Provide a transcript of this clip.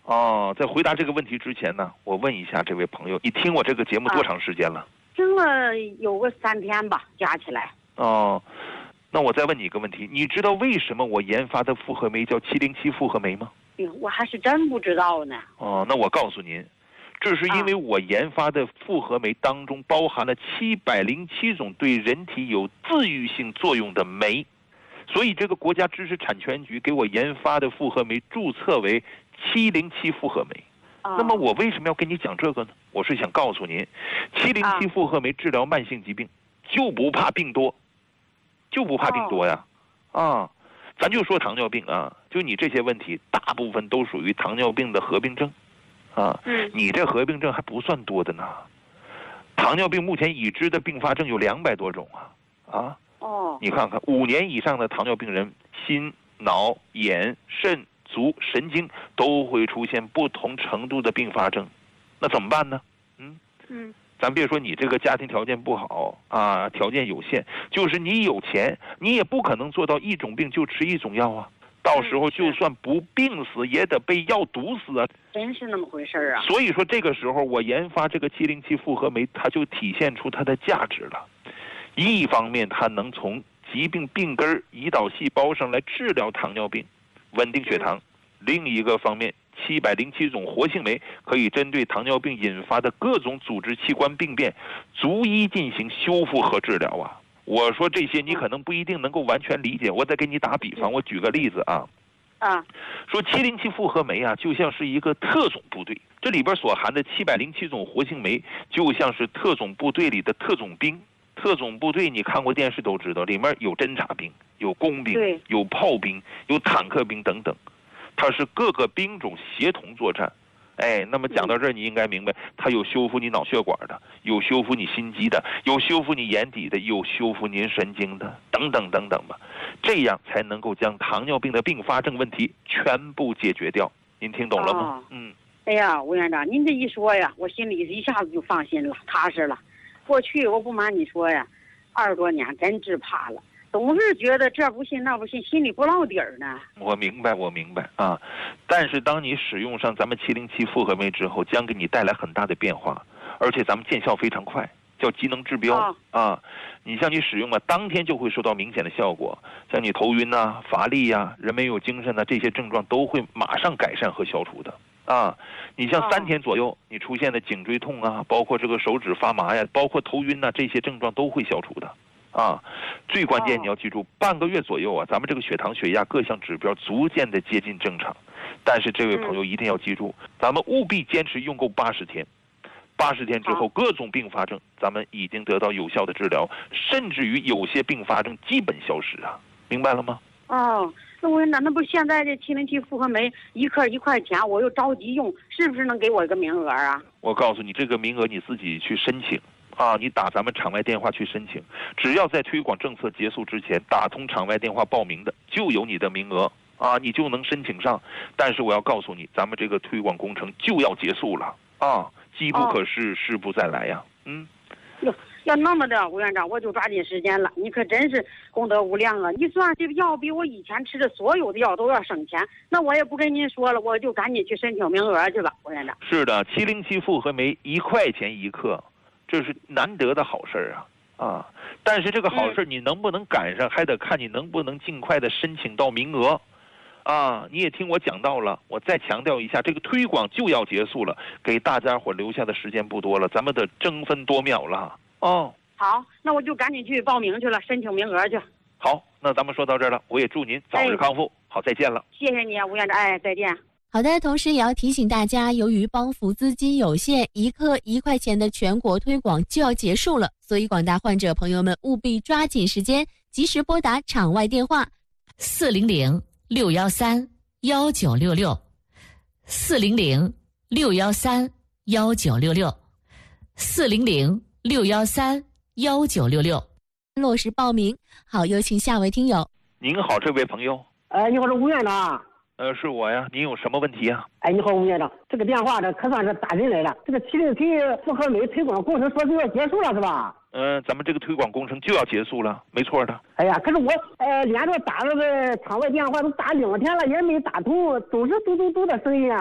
哦，在回答这个问题之前呢，我问一下这位朋友，你听我这个节目多长时间了？ 听了有个3天吧，加起来。 哦，那我再问你一个问题，你知道为什么我研发的复合酶叫707复合酶吗？ 我还是真不知道呢。 哦，那我告诉您，这是因为我研发的复合酶当中包含了707种对人体有自愈性作用的酶，所以这个国家知识产权局给我研发的复合酶注册为707复合酶。那么我为什么要跟你讲这个呢？我是想告诉您，707复合酶治疗慢性疾病就不怕病多，就不怕病多呀。咱就说糖尿病啊，就你这些问题大部分都属于糖尿病的合并症你这合并症还不算多的呢。糖尿病目前已知的并发症有200多种你看看5年以上的糖尿病人，心、脑、眼、肾、足、神经都会出现不同程度的并发症，那怎么办呢？咱别说你这个家庭条件不好条件有限，就是你有钱，你也不可能做到一种病就吃一种药啊。到时候就算不病死，也得被药毒死啊！ 真是那么回事啊！ 所以说这个时候我研发这个707复合酶，它就体现出它的价值了。一方面，它能从疾病病根胰岛细胞上来治疗糖尿病，稳定血糖；另一个方面，707种活性酶可以针对糖尿病引发的各种组织器官病变，逐一进行修复和治疗啊。我说这些你可能不一定能够完全理解，我再给你打比方，我举个例子说707复合酶就像是一个特种部队，这里边所含的707种活性酶就像是特种部队里的特种兵。特种部队你看过电视都知道，里面有侦察兵，有工兵，有炮兵，有坦克兵等等，它是各个兵种协同作战。那么讲到这儿，你应该明白，它有修复你脑血管的，有修复你心肌的，有修复你眼底的，有修复您神经的，等等等等吧。这样才能够将糖尿病的并发症问题全部解决掉。您听懂了吗？ 哎呀，吴院长，您这一说呀，我心里一下子就放心了，踏实了。过去我不瞒你说呀，20多年真治怕了。总是觉得这不信那不信，心里不落底儿呢。 我明白但是当你使用上咱们707复合酶之后，将给你带来很大的变化，而且咱们见效非常快，叫机能治标你像你使用了当天就会收到明显的效果，像你头晕乏力人没有精神这些症状都会马上改善和消除的你像3天左右，你出现的颈椎痛包括这个手指发麻包括头晕这些症状都会消除的最关键你要记住，半个月左右咱们这个血糖血压各项指标逐渐的接近正常。但是这位朋友一定要记住，咱们务必坚持用够80天，80天之后各种并发症咱们已经得到有效的治疗，甚至于有些并发症基本消失明白了吗？ 那我那不现在这707复合酶1克1块钱，我又着急用，是不是能给我一个名额我告诉你，这个名额你自己去申请你打咱们场外电话去申请，只要在推广政策结束之前打通场外电话报名的，就有你的名额你就能申请上。但是我要告诉你，咱们这个推广工程就要结束了机不可失，失不再来呀。 要那么的，吴院长，我就抓紧时间了。你可真是功德无量啊！你算这个药比我以前吃的所有的药都要省钱，那我也不跟您说了，我就赶紧去申请名额去吧，吴院长。 是的，707复合酶1块钱1克，这是难得的好事但是这个好事你能不能赶上，还得看你能不能尽快的申请到名额你也听我讲到了，我再强调一下，这个推广就要结束了，给大家伙留下的时间不多了，咱们得争分夺秒了好，那我就赶紧去报名去了，申请名额去。 好，那咱们说到这儿了，我也祝您早日康复。好，再见了。 谢谢你吴院长，再见。 好的，同时也要提醒大家，由于帮扶资金有限，1克1块钱的全国推广就要结束了，所以广大患者朋友们务必抓紧时间，及时拨打场外电话400-613-1966，400-613-1966，400-613-1966，落实报名。好，有请下位听友。 您好，这位朋友。 你好，是吴院长。 是我呀，您有什么问题啊？ 你好，吴院长，这个电话这可算是打进来了。这个707复合酶推广工程说就要结束了是吧？ 咱们这个推广工程就要结束了，没错的。 可是我连着打了个场外电话都打2天了，也没打通，总是嘟嘟嘟的声音